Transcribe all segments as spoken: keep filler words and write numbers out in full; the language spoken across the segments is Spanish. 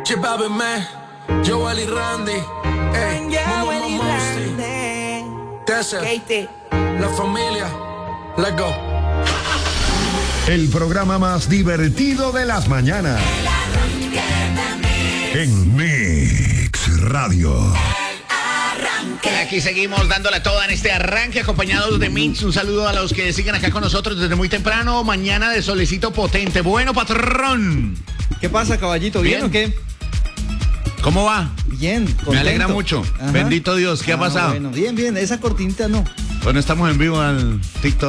Chipabe me, Joel y Randy, ey, Joel y Randy, Tessa, Katie, la familia, let's go. El programa más divertido de las mañanas. En Mix Radio. Aquí seguimos dándole toda en este arranque, acompañados de Mix. Un saludo a los que siguen acá con nosotros desde muy temprano. Mañana de solecito potente. Bueno, patrón. ¿Qué pasa, caballito? ¿Bien, Bien. o qué? ¿Cómo va? Bien, contento. Me alegra mucho. Ajá. Bendito Dios. ¿Qué Ah, ha pasado? Bueno, bien, bien. Esa cortinita no. Bueno, estamos en vivo al TikTok.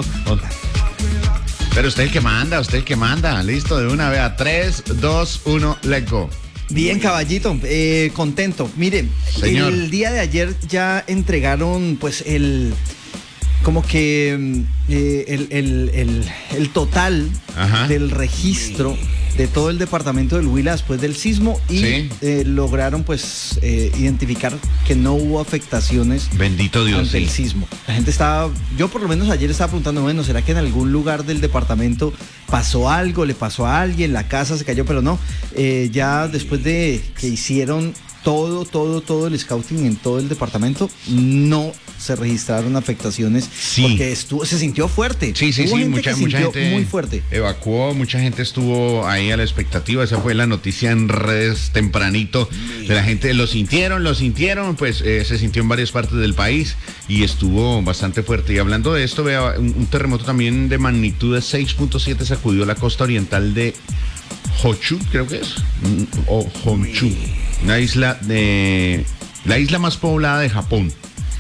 Pero usted es el que manda, usted es el que manda. Listo, de una vez a tres, dos, uno, let's go. Bien, caballito, eh, contento. Mire, Señor. el día de ayer ya entregaron, pues, el... Como que eh, el, el, el, el total Ajá. del registro de todo el departamento del Huila después del sismo y Sí. eh, lograron, pues, eh, identificar que no hubo afectaciones Bendito Dios, ante el sí. sismo. La gente estaba, yo por lo menos ayer estaba preguntando, bueno, ¿será que en algún lugar del departamento pasó algo, le pasó a alguien, la casa se cayó? Pero no, eh, ya después de que hicieron todo, todo, todo el scouting en todo el departamento, no se registraron afectaciones Sí. porque estuvo, se sintió fuerte. Sí, sí, Hubo sí, gente mucha, que mucha sintió gente muy fuerte. evacuó, mucha gente estuvo ahí a la expectativa. Esa fue la noticia en redes tempranito de la gente. Lo sintieron, lo sintieron, pues eh, se sintió en varias partes del país y estuvo bastante fuerte. Y hablando de esto, vea, un, un terremoto también de magnitud de seis punto siete sacudió la costa oriental de Honshu, creo que es, mm, o Honshu, una isla de la isla más poblada de Japón.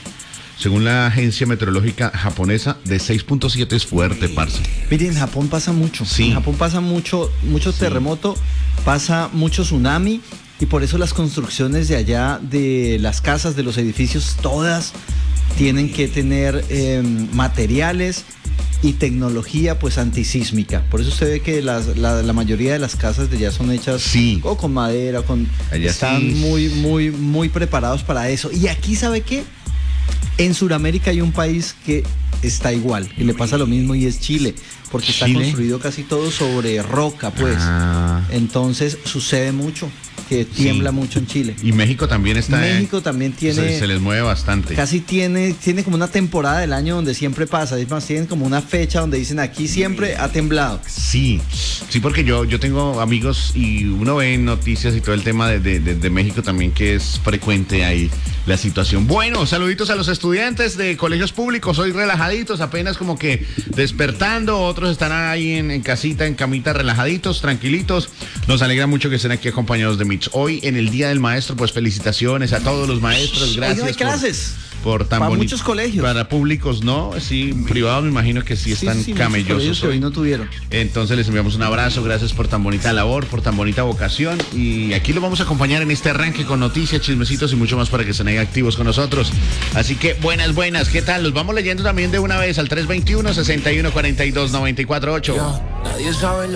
Según la agencia meteorológica japonesa, de seis punto siete es fuerte, parce. Mire, en Japón pasa mucho. Sí. En Japón pasa mucho, mucho terremoto, pasa mucho tsunami y por eso las construcciones de allá, de las casas, de los edificios, todas tienen que tener eh, materiales y tecnología pues antisísmica. Por eso usted ve que las, la, la mayoría de las casas de allá son hechas Sí. o con madera, con Allá están sí. muy, muy, muy preparados para eso. Y aquí, ¿sabe qué? En Sudamérica hay un país que está igual, y le pasa lo mismo, y es Chile, porque está ¿Chile? construido casi todo sobre roca, pues. Ah. Entonces sucede mucho, que tiembla Sí. mucho en Chile. Y México también está. México también tiene, Se, se les mueve bastante. casi tiene, tiene como una temporada del año donde siempre pasa, es más, tienen como una fecha donde dicen aquí siempre ha temblado. Sí, sí, porque yo, yo tengo amigos y uno ve en noticias y todo el tema de, de, de, de México también, que es frecuente ahí la situación. Bueno, saluditos a los estudiantes de colegios públicos, hoy relajaditos, apenas como que despertando, otros están ahí en, en casita, en camita, relajaditos, tranquilitos. Nos alegra mucho que estén aquí acompañados de Mitch. Hoy en el Día del Maestro, pues felicitaciones a todos los maestros, gracias. Hoy no hay por- clases. Por tan Para boni- muchos colegios. Para públicos no, sí, privados me imagino que sí están Sí, sí, muchos colegios camellosos que hoy hoy. no tuvieron. Entonces les enviamos un abrazo, gracias por tan bonita labor, por tan bonita vocación, y aquí los vamos a acompañar en este arranque con noticias, chismecitos y mucho más para que estén ahí activos con nosotros. Así que buenas, buenas, ¿qué tal? Los vamos leyendo también de una vez al tres dos uno, seis uno cuatro dos, nueve cuatro ocho. Yo, nadie sabe lo